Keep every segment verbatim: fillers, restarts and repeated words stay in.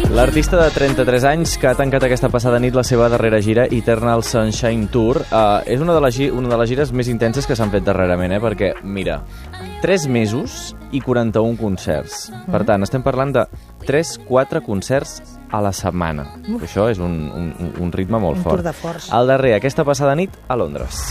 L'artista de trenta-tres anys que ha tancat aquesta passada nit la seva darrera gira, Eternal Sunshine Tour, uh, és una de, les, una de les gires més intenses que s'han fet darrerament, eh? Perquè, mira, tres mesos i quaranta-un concerts. Per tant, estem parlant de tres quatre concerts a la setmana. Uf. Això és un, un, un ritme molt un fort. Un tour de força. El darrer, aquesta passada nit, a Londres.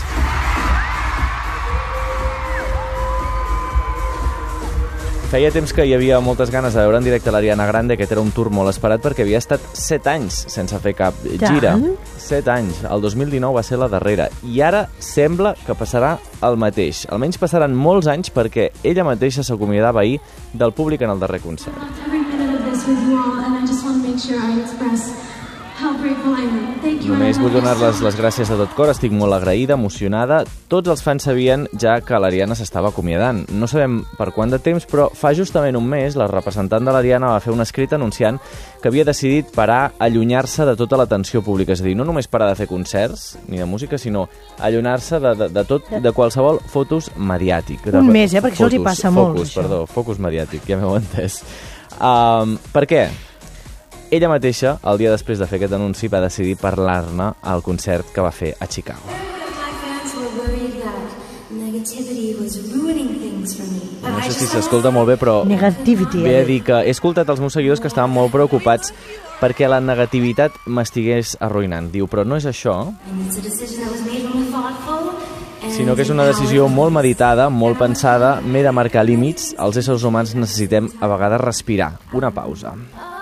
Feia temps que hi havia moltes ganes de veure en directe l'Ariana Grande. Aquest era un tour molt esperat perquè havia estat set anys sense fer cap gira. set anys. El dos mil dinou va ser la darrera. I ara sembla que passarà el mateix. Almenys passaran molts anys perquè ella mateixa s'acomiadava ahir del públic en el darrer concert. Només vull donar-les les gràcies de tot cor, estic molt agraïda, emocionada. Tots els fans sabien ja que l'Ariana s'estava acomiadant. No sabem per quant de temps, però fa justament un mes la representant de l'Ariana va fer un escrit anunciant que havia decidit parar, allunyar-se de tota l'atenció pública. És a dir, no només parar de fer concerts ni de música, sinó allunyar-se de, de, de tot, de qualsevol fotos mediàtic. De, un mes, eh? Perquè fotos, això els hi passa molt. Focus, això. perdó, focus mediàtic, ja m'heu entès. Um, per què? Ella mateixa, el dia després de fer aquest anunci, va decidir parlar-ne al concert que va fer a Chicago. No sé si s'escolta molt bé, però Negativity, ve a dir que he escoltat els meus seguidors que estaven molt preocupats perquè la negativitat m'estigués arruïnant. Diu, però no és això, sinó que és una decisió molt meditada, molt pensada, m'he de marcar límits. Els éssers humans necessitem a vegades respirar, una pausa.